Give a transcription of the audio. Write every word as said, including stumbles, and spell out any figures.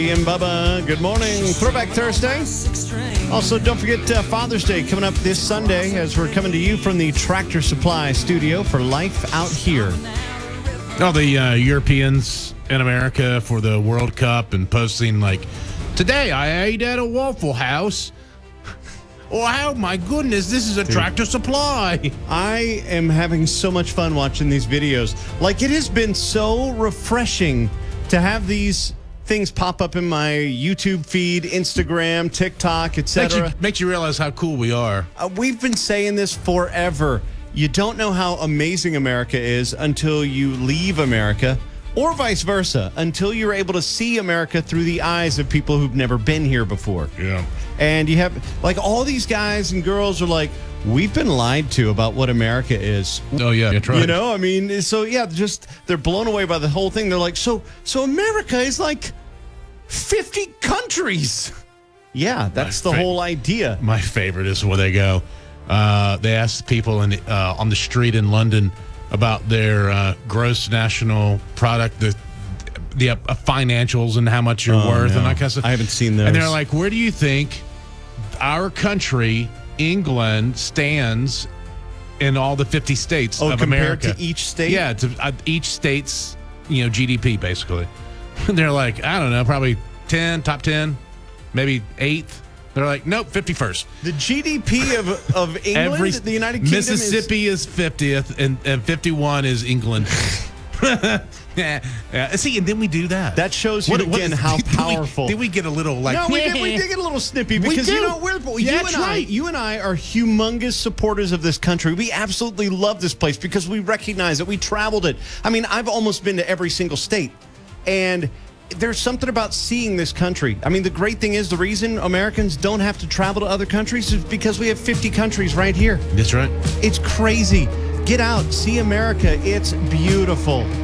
And Bubba, good morning. Throwback Thursday. Also, don't forget uh, Father's Day coming up this Sunday as we're coming to you from the Tractor Supply studio for Life Out Here. Oh, the uh, Europeans in America for the World Cup and posting like, today I ate at a Waffle House. Oh, my goodness, this is a Dude. Tractor Supply. I am having so much fun watching these videos. Like, it has been so refreshing to have these things pop up in my YouTube feed, Instagram, TikTok, et cetera. Makes you, makes you realize how cool we are. Uh, we've been saying this forever. You don't know how amazing America is until you leave America, or vice versa, until you're able to see America through the eyes of people who've never been here before. Yeah. And you have, like, all these guys and girls are like, we've been lied to about what America is. Oh, yeah, that's right. You know, I mean, so, yeah, just, they're blown away by the whole thing. They're like, so, so America is like fifty countries. Yeah, that's my the fa- whole idea. My favorite is where they go. Uh, they ask people in, uh, on the street in London about their uh, gross national product, the the uh, financials and how much you're oh, worth no. and that kind of stuff. I haven't seen those. And they're like, where do you think our country, England, stands in all the fifty states oh, of compared America? To each state? Yeah, to uh, each state's, you know, G D P, basically. And they're like, I don't know, probably ten, top ten, maybe eighth. They're like, nope, fifty-first. The G D P of, of England, Every, the United Kingdom Mississippi is, is fiftieth, and, and fifty-one is England. yeah, yeah. See, and then we do that. That shows you, what, again, what, how did powerful. We, did we get a little, like... No, we did, we did get a little snippy because, you know, we're, you, yeah, and that's I, right. you and I are humongous supporters of this country. We absolutely love this place because we recognize it. We traveled it. I mean, I've almost been to every single state, and there's something about seeing this country. I mean, the great thing is the reason Americans don't have to travel to other countries is because we have fifty countries right here. That's right. It's crazy. Get out, see America. It's beautiful.